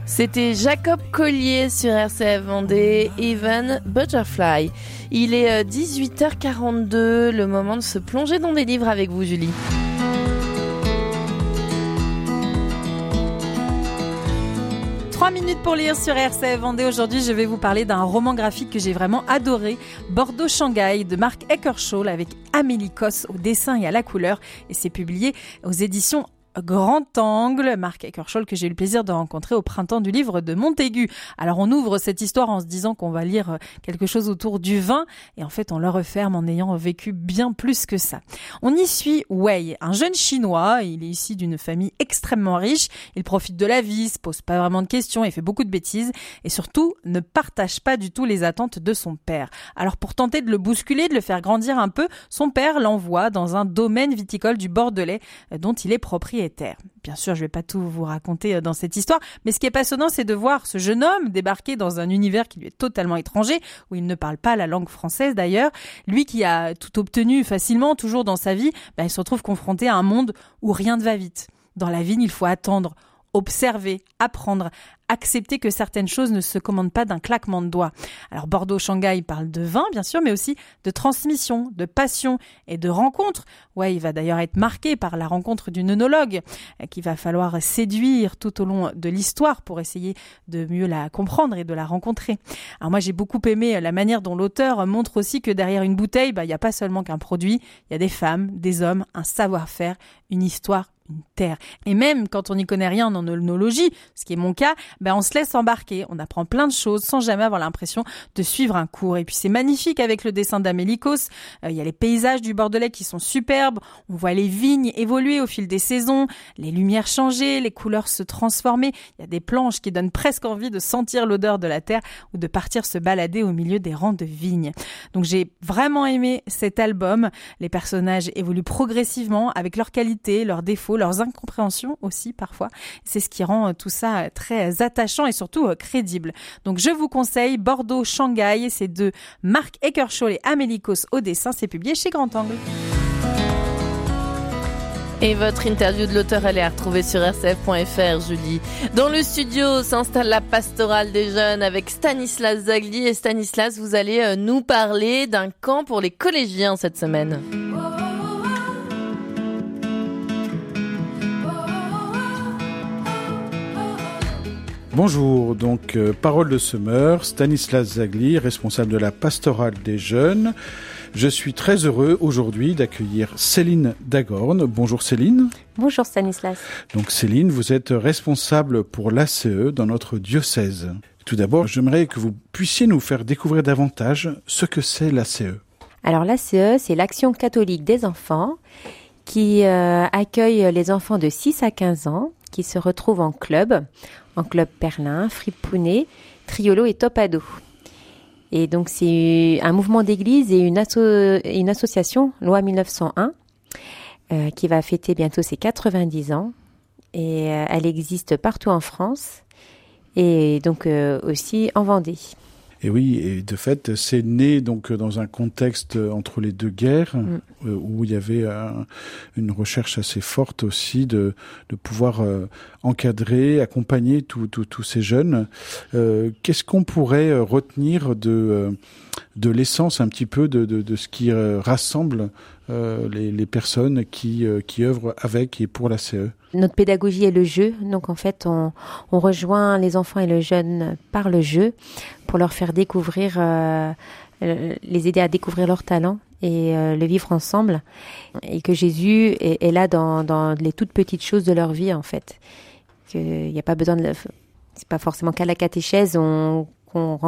C'était Jacob Collier sur RCF Vendée, Even Butterfly. Il est 18h42, le moment de se plonger dans des livres avec vous, Julie. Minutes pour lire sur RCF Vendée. Aujourd'hui, je vais vous parler d'un roman graphique que j'ai vraiment adoré, Bordeaux-Shanghai de Mark Eckersholl avec Amélie Cosse au dessin et à la couleur. Et c'est publié aux éditions Grand Angle, Mark Eckersholl que j'ai eu le plaisir de rencontrer au printemps du livre de Montaigu. Alors on ouvre cette histoire en se disant qu'on va lire quelque chose autour du vin et en fait on le referme en ayant vécu bien plus que ça. On y suit Wei, un jeune chinois, il est issu d'une famille extrêmement riche, il profite de la vie, se pose pas vraiment de questions, il fait beaucoup de bêtises et surtout ne partage pas du tout les attentes de son père. Alors pour tenter de le bousculer, de le faire grandir un peu, son père l'envoie dans un domaine viticole du Bordelais dont il est propriétaire. Bien sûr, je vais pas tout vous raconter dans cette histoire, mais ce qui est passionnant, c'est de voir ce jeune homme débarquer dans un univers qui lui est totalement étranger, où il ne parle pas la langue française d'ailleurs. Lui qui a tout obtenu facilement, toujours dans sa vie, il se retrouve confronté à un monde où rien ne va vite. Dans la vigne, il faut attendre, observer, apprendre, accepter que certaines choses ne se commandent pas d'un claquement de doigts. Alors Bordeaux-Shanghai parle de vin, bien sûr, mais aussi de transmission, de passion et de rencontre. Ouais, il va d'ailleurs être marqué par la rencontre d'une œnologue qu'il va falloir séduire tout au long de l'histoire pour essayer de mieux la comprendre et de la rencontrer. Alors moi, j'ai beaucoup aimé la manière dont l'auteur montre aussi que derrière une bouteille, il n'y a pas seulement qu'un produit, il y a des femmes, des hommes, un savoir-faire, une histoire, une terre. Et même quand on n'y connaît rien en œnologie, ce qui est mon cas, on se laisse embarquer, on apprend plein de choses sans jamais avoir l'impression de suivre un cours. Et puis c'est magnifique avec le dessin d'Amélie Cosse. Il y a les paysages du Bordelais qui sont superbes, on voit les vignes évoluer au fil des saisons, les lumières changer, les couleurs se transformer. Il y a des planches qui donnent presque envie de sentir l'odeur de la terre ou de partir se balader au milieu des rangs de vignes. Donc j'ai vraiment aimé cet album. Les personnages évoluent progressivement avec leurs qualités, leurs défauts, leurs incompréhensions aussi parfois. C'est ce qui rend tout ça très attachant et surtout crédible. Donc je vous conseille Bordeaux-Shanghai, c'est de Mark Eckersholl et Amélie Cosse au dessin, c'est publié chez Grand Angle. Et votre interview de l'auteur, elle est à retrouver sur rcf.fr, Julie. Dans le studio s'installe la pastorale des jeunes avec Stanislas Zagli. Et Stanislas, vous allez nous parler d'un camp pour les collégiens cette semaine. Bonjour, donc parole de semeur, Stanislas Zagli, responsable de la pastorale des jeunes. Je suis très heureux aujourd'hui d'accueillir Céline Dagorne. Bonjour Céline. Bonjour Stanislas. Donc Céline, vous êtes responsable pour l'ACE dans notre diocèse. Tout d'abord, j'aimerais que vous puissiez nous faire découvrir davantage ce que c'est l'ACE. Alors l'ACE, c'est l'Action catholique des enfants qui accueille les enfants de 6 à 15 ans qui se retrouvent en club Perlin, Fripounet, Triolo et Topado. Et donc c'est un mouvement d'église et une association, loi 1901, qui va fêter bientôt ses 90 ans. Et elle existe partout en France et donc aussi en Vendée. Et oui, et de fait, c'est né donc dans un contexte entre les deux guerres où il y avait une recherche assez forte aussi de pouvoir encadrer, accompagner tous ces jeunes. Qu'est-ce qu'on pourrait retenir de l'essence un petit peu de ce qui rassemble les personnes qui œuvrent avec et pour la CE? Notre pédagogie est le jeu, donc en fait on rejoint les enfants et les jeunes par le jeu pour leur faire découvrir, les aider à découvrir leurs talents et le vivre ensemble, et que Jésus est là dans les toutes petites choses de leur vie en fait. Il n'y a pas besoin c'est pas forcément qu'à la catéchèse qu'on